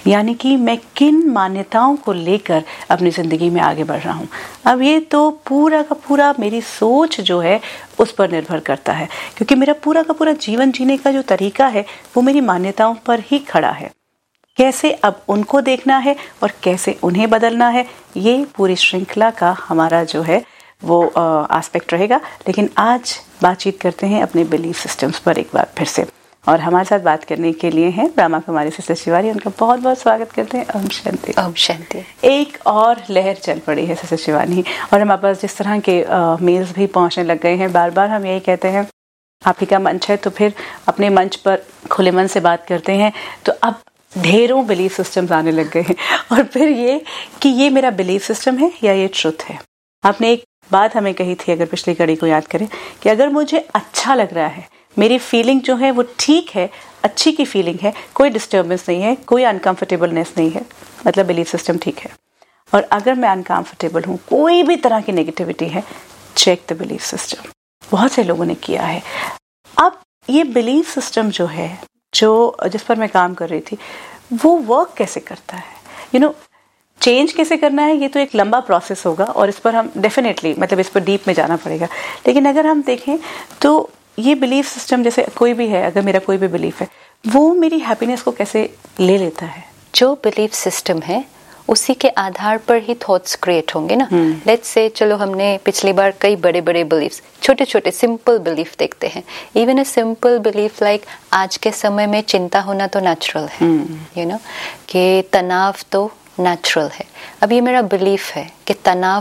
यानी कि मैं किन मान्यताओं को लेकर अपनी ज़िंदगी में आगे बढ़ रहा हूँ। अब ये तो पूरा का पूरा मेरी सोच जो है उस पर निर्भर करता है, क्योंकि मेरा पूरा का पूरा जीवन जीने का जो तरीका है वो मेरी मान्यताओं पर ही खड़ा है। कैसे अब उनको देखना है और कैसे उन्हें बदलना है, ये पूरी श्रृंखला का हमारा जो है वो एस्पेक्ट रहेगा। लेकिन आज बातचीत करते हैं अपने बिलीफ सिस्टम्स पर एक बार फिर से, और हमारे साथ बात करने के लिए हैं ब्रह्मा कुमारी सिस्टर शिवानी। उनका बहुत बहुत स्वागत करते हैं। ओम शांति। ओम शांति। एक और लहर चल पड़ी है सिस्टर शिवानी, और हमारे पास जिस तरह के मेल्स भी पहुंचने लग गए हैं, बार बार हम यही कहते हैं आप ही का मंच है तो फिर अपने मंच पर खुले मन से बात करते हैं। तो अब ढेरों बिलीफ सिस्टम्स आने लग गए हैं, और फिर ये कि ये मेरा बिलीफ सिस्टम है या ये ट्रुथ है। आपने एक बात हमें कही थी, अगर पिछली कड़ी को याद करें, कि अगर मुझे अच्छा लग रहा है, मेरी फीलिंग जो है वो ठीक है, अच्छी की फीलिंग है, कोई डिस्टर्बेंस नहीं है, कोई अनकंफर्टेबलनेस नहीं है, मतलब बिलीफ सिस्टम ठीक है। और अगर मैं अनकंफर्टेबल हूँ, कोई भी तरह की नेगेटिविटी है, चेक द बिलीफ सिस्टम। बहुत से लोगों ने किया है। अब ये बिलीफ सिस्टम जो है, जो जिस पर मैं काम कर रही थी, वो वर्क कैसे करता है, चेंज कैसे करना है, ये तो एक लंबा प्रोसेस होगा, और इस पर हम डेफिनेटली मतलब इस पर डीप में जाना पड़ेगा। लेकिन अगर हम देखें तो ये बिलीफ सिस्टम जैसे कोई भी है, अगर मेरा कोई भी बिलीफ है, वो मेरी हैप्पीनेस को कैसे ले लेता है। जो बिलीफ सिस्टम है उसी के आधार पर ही थॉट्स क्रिएट होंगे ना। लेट्स से चलो हमने पिछली बार कई बड़े बड़े बिलीफ्स, छोटे छोटे सिंपल बिलीफ देखते हैं। Even a simple belief like आज के समय में चिंता होना तो नेचुरल है, कि तनाव तो नेचुरल है। अब ये मेरा बिलीफ है कि तनाव